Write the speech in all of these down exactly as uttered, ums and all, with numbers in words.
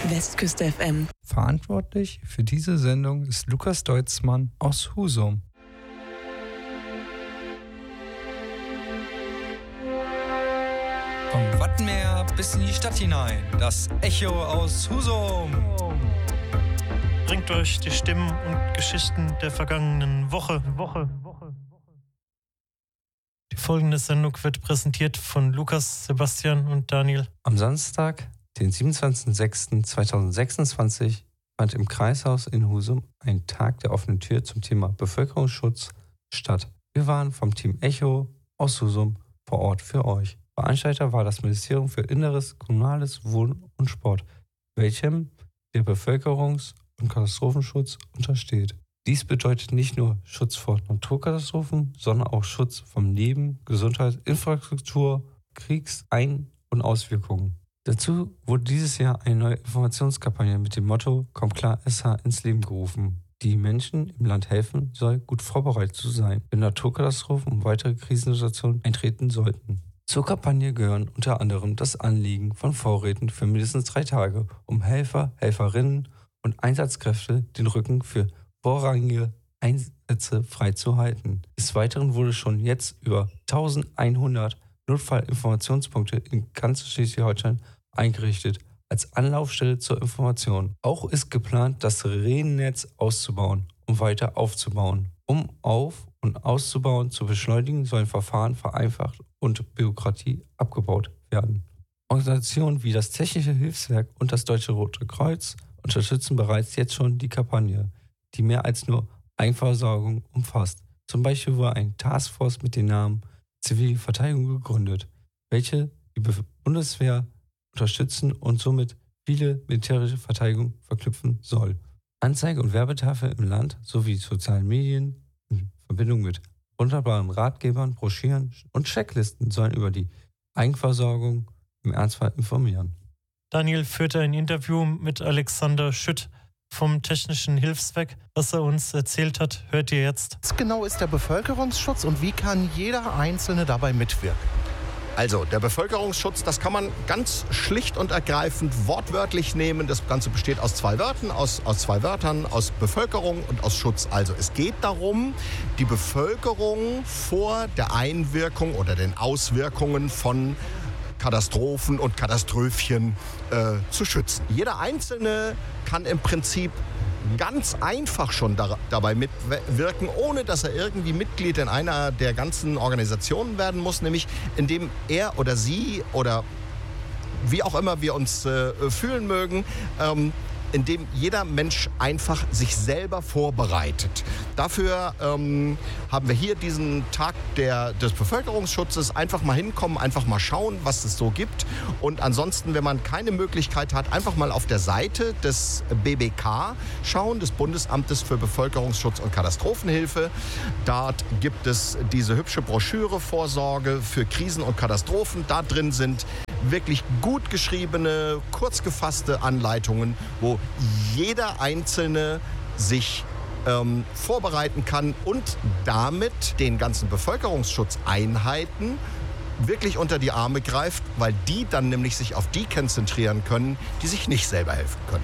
Westküste F M. Verantwortlich für diese Sendung ist Lukas Deutzmann aus Husum. Vom Wattenmeer bis in die Stadt hinein, das Echo aus Husum. Bringt euch die Stimmen und Geschichten der vergangenen Woche. Woche, Woche. Die folgende Sendung wird präsentiert von Lukas, Sebastian und Daniel. Am Samstag, den siebenundzwanzigsten sechsten zweitausendsechsundzwanzig, fand im Kreishaus in Husum ein Tag der offenen Tür zum Thema Bevölkerungsschutz statt. Wir waren vom Team Echo aus Husum vor Ort für euch. Veranstalter war das Ministerium für Inneres, Kommunales, Wohnen und Sport, welchem der Bevölkerungs- und Katastrophenschutz untersteht. Dies bedeutet nicht nur Schutz vor Naturkatastrophen, sondern auch Schutz vom Leben, Gesundheit, Infrastruktur, Kriegs-, Ein- und Auswirkungen. Dazu wurde dieses Jahr eine neue Informationskampagne mit dem Motto Komm klar S H ins Leben gerufen, die Menschen im Land helfen soll, gut vorbereitet zu sein, wenn Naturkatastrophen und weitere Krisensituationen eintreten sollten. Zur Kampagne gehören unter anderem das Anliegen von Vorräten für mindestens drei Tage, um Helfer, Helferinnen und Einsatzkräfte den Rücken für vorrangige Einsätze freizuhalten. Des Weiteren wurde schon jetzt über eintausendeinhundert Notfallinformationspunkte in ganz Schleswig-Holstein eingerichtet als Anlaufstelle zur Information. Auch ist geplant, das Sirenen-Netz auszubauen und weiter aufzubauen. Um auf- und auszubauen, zu beschleunigen, sollen Verfahren vereinfacht und Bürokratie abgebaut werden. Organisationen wie das Technische Hilfswerk und das Deutsche Rote Kreuz unterstützen bereits jetzt schon die Kampagne, die mehr als nur Eigenversorgung umfasst. Zum Beispiel wurde eine Taskforce mit dem Namen Zivile Verteidigung gegründet, welche die Bundeswehr unterstützen und somit viele militärische Verteidigung verknüpfen soll. Anzeige- und Werbetafel im Land sowie sozialen Medien in Verbindung mit wunderbaren Ratgebern, Broschüren und Checklisten sollen über die Eigenversorgung im Ernstfall informieren. Daniel führte ein Interview mit Alexander Schütt vom Technischen Hilfswerk. Was er uns erzählt hat, hört ihr jetzt. Was genau ist der Bevölkerungsschutz und wie kann jeder Einzelne dabei mitwirken? Also, der Bevölkerungsschutz, das kann man ganz schlicht und ergreifend wortwörtlich nehmen. Das Ganze besteht aus zwei Wörtern, aus, aus zwei Wörtern, aus Bevölkerung und aus Schutz. Also, es geht darum, die Bevölkerung vor der Einwirkung oder den Auswirkungen von Katastrophen und Katastrophen äh, zu schützen. Jeder Einzelne kann im Prinzip ganz einfach schon da, dabei mitwirken, ohne dass er irgendwie Mitglied in einer der ganzen Organisationen werden muss, nämlich indem er oder sie oder wie auch immer wir uns äh, fühlen mögen, ähm, indem jeder Mensch einfach sich selber vorbereitet. Dafür ähm, haben wir hier diesen Tag der, des Bevölkerungsschutzes. Einfach mal hinkommen, einfach mal schauen, was es so gibt. Und ansonsten, wenn man keine Möglichkeit hat, einfach mal auf der Seite des B B K schauen, des Bundesamtes für Bevölkerungsschutz und Katastrophenhilfe. Dort gibt es diese hübsche Broschüre Vorsorge für Krisen und Katastrophen. Da drin sind wirklich gut geschriebene, kurz gefasste Anleitungen, wo jeder Einzelne sich ähm, vorbereiten kann und damit den ganzen Bevölkerungsschutzeinheiten wirklich unter die Arme greift, weil die dann nämlich sich auf die konzentrieren können, die sich nicht selber helfen können.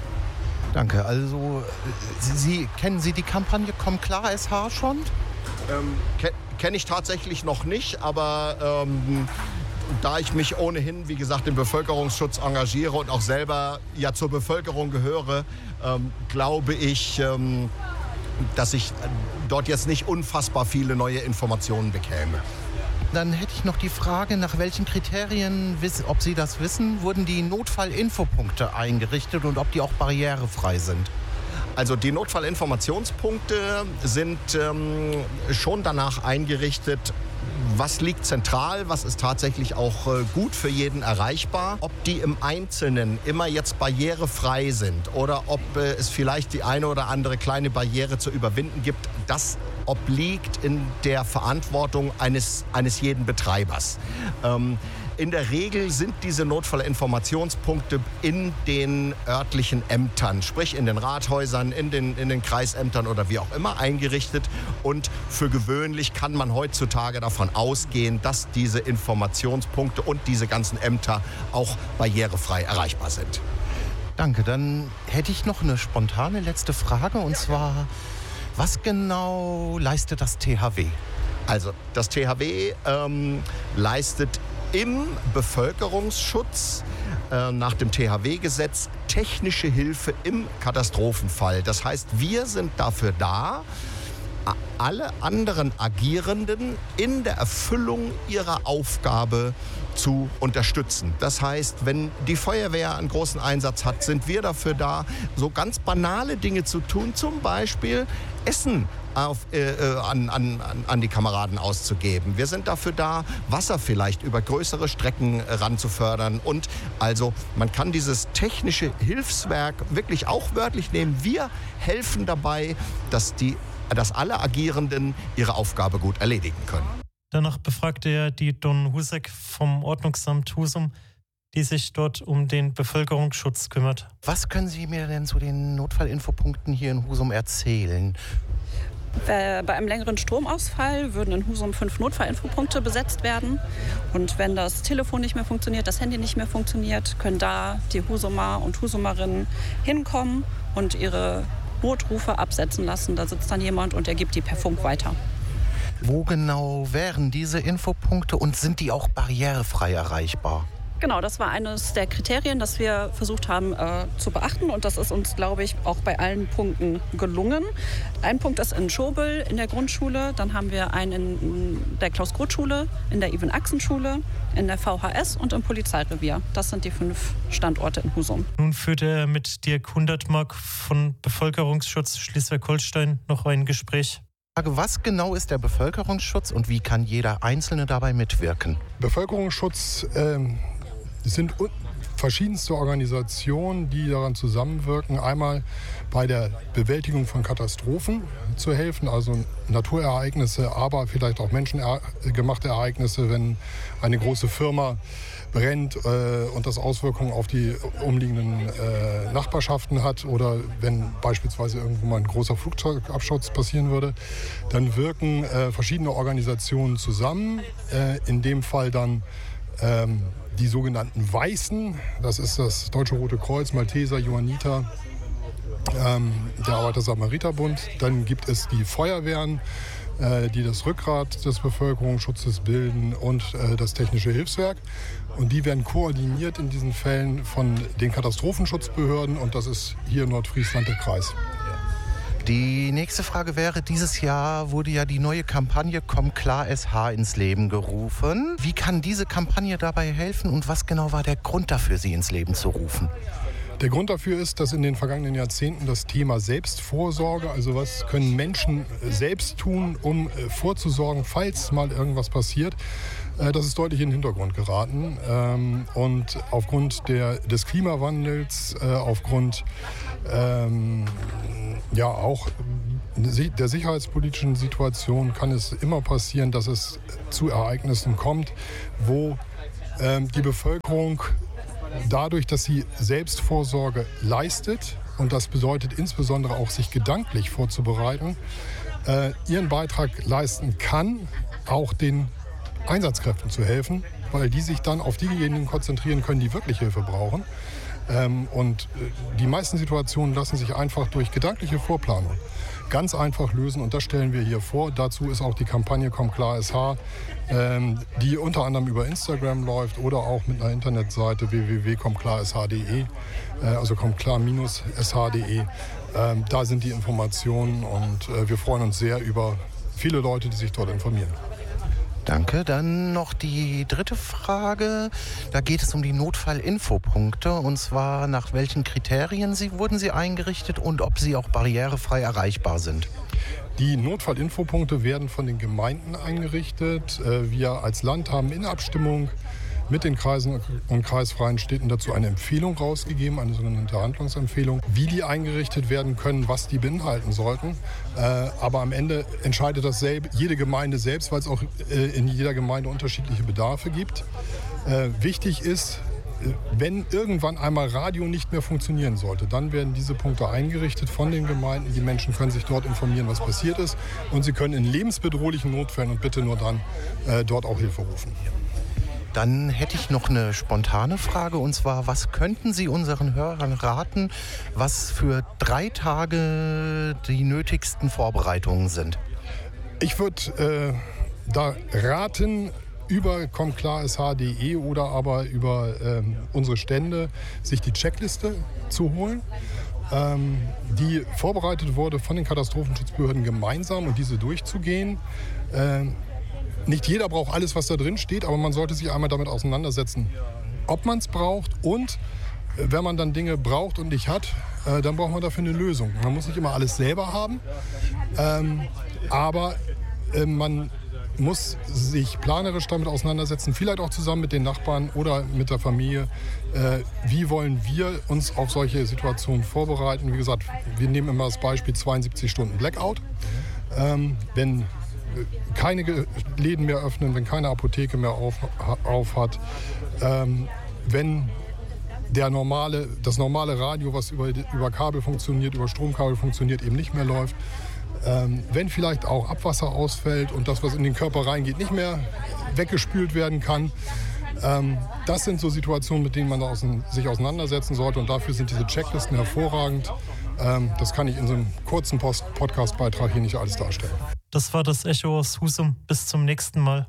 Danke. Also, Sie, Sie kennen Sie die Kampagne Komm klar S H schon? Ähm, ke- Kenne ich tatsächlich noch nicht, aber ähm, da ich mich ohnehin, wie gesagt, im Bevölkerungsschutz engagiere und auch selber ja zur Bevölkerung gehöre, ähm, glaube ich, ähm, dass ich dort jetzt nicht unfassbar viele neue Informationen bekäme. Dann hätte ich noch die Frage, nach welchen Kriterien, ob Sie das wissen, wurden die Notfallinfopunkte eingerichtet und ob die auch barrierefrei sind? Also die Notfallinformationspunkte sind ähm, schon danach eingerichtet, was liegt zentral, was ist tatsächlich auch äh, gut für jeden erreichbar. Ob die im Einzelnen immer jetzt barrierefrei sind oder ob äh, es vielleicht die eine oder andere kleine Barriere zu überwinden gibt, das obliegt in der Verantwortung eines, eines jeden Betreibers. Ähm, In der Regel sind diese Notfallinformationspunkte in den örtlichen Ämtern, sprich in den Rathäusern, in den, in den Kreisämtern oder wie auch immer eingerichtet. Und für gewöhnlich kann man heutzutage davon ausgehen, dass diese Informationspunkte und diese ganzen Ämter auch barrierefrei erreichbar sind. Danke, dann hätte ich noch eine spontane letzte Frage und zwar, was genau leistet das T H W? Also das T H W ähm, leistet im Bevölkerungsschutz äh, nach dem T H W-Gesetz technische Hilfe im Katastrophenfall. Das heißt, wir sind dafür da, alle anderen Agierenden in der Erfüllung ihrer Aufgabe zu unterstützen. Das heißt, wenn die Feuerwehr einen großen Einsatz hat, sind wir dafür da, so ganz banale Dinge zu tun, zum Beispiel Essen auf, äh, an, an, an die Kameraden auszugeben. Wir sind dafür da, Wasser vielleicht über größere Strecken ranzufördern. Und also man kann dieses technische Hilfswerk wirklich auch wörtlich nehmen. Wir helfen dabei, dass, die, dass alle Agierenden ihre Aufgabe gut erledigen können. Danach befragte er die Don Husek vom Ordnungsamt Husum, die sich dort um den Bevölkerungsschutz kümmert. Was können Sie mir denn zu den Notfallinfopunkten hier in Husum erzählen? Bei einem längeren Stromausfall würden in Husum fünf Notfallinfopunkte besetzt werden. Und wenn das Telefon nicht mehr funktioniert, das Handy nicht mehr funktioniert, können da die Husumer und Husumerinnen hinkommen und ihre Notrufe absetzen lassen. Da sitzt dann jemand und der gibt die per Funk weiter. Wo genau wären diese Infopunkte und sind die auch barrierefrei erreichbar? Genau, das war eines der Kriterien, das wir versucht haben äh, zu beachten. Und das ist uns, glaube ich, auch bei allen Punkten gelungen. Ein Punkt ist in Schobel in der Grundschule. Dann haben wir einen in der Klaus-Groth-Schule, in der Iven-Axen-Schule, in der V H S und im Polizeirevier. Das sind die fünf Standorte in Husum. Nun führt er mit Dirk Hundertmark von Bevölkerungsschutz Schleswig-Holstein noch ein Gespräch. Was genau ist der Bevölkerungsschutz und wie kann jeder Einzelne dabei mitwirken? Bevölkerungsschutz ähm Es sind verschiedenste Organisationen, die daran zusammenwirken, einmal bei der Bewältigung von Katastrophen zu helfen, also Naturereignisse, aber vielleicht auch menschengemachte Ereignisse, wenn eine große Firma brennt äh, und das Auswirkungen auf die umliegenden äh, Nachbarschaften hat oder wenn beispielsweise irgendwo mal ein großer Flugzeugabsturz passieren würde, dann wirken äh, verschiedene Organisationen zusammen, äh, in dem Fall dann ähm, die sogenannten Weißen, das ist das Deutsche Rote Kreuz, Malteser, Johanniter, ähm, der Arbeiter-Samariter-Bund. Dann gibt es die Feuerwehren, äh, die das Rückgrat des Bevölkerungsschutzes bilden und äh, das Technische Hilfswerk. Und die werden koordiniert in diesen Fällen von den Katastrophenschutzbehörden und das ist hier in Nordfriesland der Kreis. Die nächste Frage wäre, dieses Jahr wurde ja die neue Kampagne Komm klar S H ins Leben gerufen. Wie kann diese Kampagne dabei helfen und was genau war der Grund dafür, sie ins Leben zu rufen? Der Grund dafür ist, dass in den vergangenen Jahrzehnten das Thema Selbstvorsorge, also was können Menschen selbst tun, um vorzusorgen, falls mal irgendwas passiert, das ist deutlich in den Hintergrund geraten. Und aufgrund der, des Klimawandels, aufgrund ähm, ja auch der sicherheitspolitischen Situation kann es immer passieren, dass es zu Ereignissen kommt, wo ähm, die Bevölkerung dadurch, dass sie Selbstvorsorge leistet, und das bedeutet insbesondere auch sich gedanklich vorzubereiten, äh, ihren Beitrag leisten kann, auch den Einsatzkräften zu helfen, weil die sich dann auf diejenigen konzentrieren können, die wirklich Hilfe brauchen. Ähm, und äh, die meisten Situationen lassen sich einfach durch gedankliche Vorplanung ganz einfach lösen und das stellen wir hier vor. Dazu ist auch die Kampagne Komm klar S H, ähm, die unter anderem über Instagram läuft oder auch mit einer Internetseite w w w punkt komm klar s h punkt d e, äh, also komm klar S H punkt d e. Ähm, da sind die Informationen und äh, wir freuen uns sehr über viele Leute, die sich dort informieren. Danke. Dann noch die dritte Frage. Da geht es um die Notfallinfopunkte und zwar nach welchen Kriterien sie, wurden sie eingerichtet und ob sie auch barrierefrei erreichbar sind. Die Notfallinfopunkte werden von den Gemeinden eingerichtet. Wir als Land haben in Abstimmung mit den Kreisen und kreisfreien Städten dazu eine Empfehlung rausgegeben, eine sogenannte Handlungsempfehlung, wie die eingerichtet werden können, was die beinhalten sollten. Äh, aber am Ende entscheidet das selb, jede Gemeinde selbst, weil es auch äh, in jeder Gemeinde unterschiedliche Bedarfe gibt. Äh, wichtig ist, wenn irgendwann einmal Radio nicht mehr funktionieren sollte, dann werden diese Punkte eingerichtet von den Gemeinden. Die Menschen können sich dort informieren, was passiert ist. Und sie können in lebensbedrohlichen Notfällen und bitte nur dann äh, dort auch Hilfe rufen. Dann hätte ich noch eine spontane Frage, und zwar, was könnten Sie unseren Hörern raten, was für drei Tage die nötigsten Vorbereitungen sind? Ich würde äh, da raten, über comklarsh punkt de oder aber über ähm, unsere Stände sich die Checkliste zu holen, ähm, die vorbereitet wurde von den Katastrophenschutzbehörden gemeinsam, und diese durchzugehen. Ähm, nicht jeder braucht alles, was da drin steht, aber man sollte sich einmal damit auseinandersetzen, ob man es braucht, und äh, wenn man dann Dinge braucht und nicht hat, äh, dann braucht man dafür eine Lösung. Man muss nicht immer alles selber haben, ähm, aber äh, man muss sich planerisch damit auseinandersetzen, vielleicht auch zusammen mit den Nachbarn oder mit der Familie. Äh, wie wollen wir uns auf solche Situationen vorbereiten? Wie gesagt, wir nehmen immer das Beispiel zweiundsiebzig Stunden Blackout. Ähm, wenn keine Läden mehr öffnen, wenn keine Apotheke mehr auf, auf hat, ähm, wenn der normale, das normale Radio, was über, über Kabel funktioniert, über Stromkabel funktioniert, eben nicht mehr läuft. Ähm, wenn vielleicht auch Abwasser ausfällt und das, was in den Körper reingeht, nicht mehr weggespült werden kann. Ähm, das sind so Situationen, mit denen man außen, sich auseinandersetzen sollte, und dafür sind diese Checklisten hervorragend. Ähm, das kann ich in so einem kurzen Post- Podcast-Beitrag hier nicht alles darstellen. Das war das Echo aus Husum. Bis zum nächsten Mal.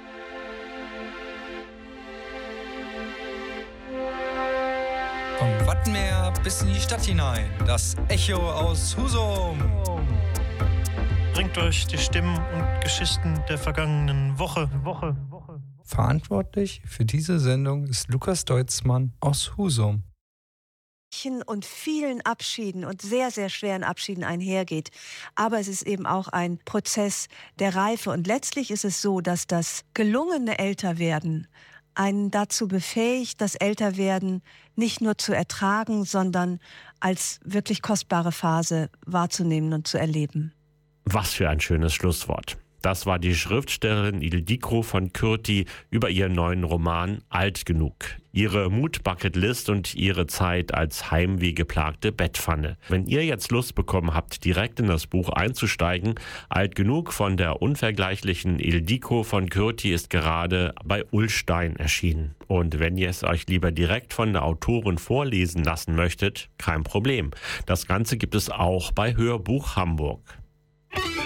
Vom Wattenmeer bis in die Stadt hinein. Das Echo aus Husum. Bringt euch die Stimmen und Geschichten der vergangenen Woche. Woche, Woche. Verantwortlich für diese Sendung ist Lukas Deutzmann aus Husum. Und vielen Abschieden und sehr, sehr schweren Abschieden einhergeht. Aber es ist eben auch ein Prozess der Reife. Und letztlich ist es so, dass das gelungene Älterwerden einen dazu befähigt, das Älterwerden nicht nur zu ertragen, sondern als wirklich kostbare Phase wahrzunehmen und zu erleben. Was für ein schönes Schlusswort. Das war die Schriftstellerin Ildikó von Kürti über ihren neuen Roman Alt genug. Ihre Mut-Bucketlist und ihre Zeit als heimwehgeplagte Bettpfanne. Wenn ihr jetzt Lust bekommen habt, direkt in das Buch einzusteigen, Alt genug von der unvergleichlichen Ildikó von Kürti ist gerade bei Ullstein erschienen. Und wenn ihr es euch lieber direkt von der Autorin vorlesen lassen möchtet, kein Problem. Das Ganze gibt es auch bei Hörbuch Hamburg.